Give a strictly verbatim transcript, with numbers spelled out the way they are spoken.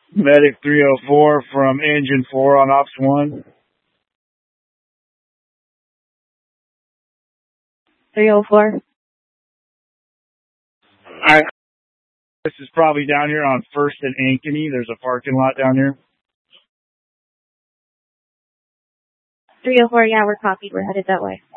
Medic three oh four from Engine four on Ops one. three oh four. Alright. This is probably down here on First and Ankeny. There's a parking lot down here. three oh four, yeah, we're copied. We're headed that way.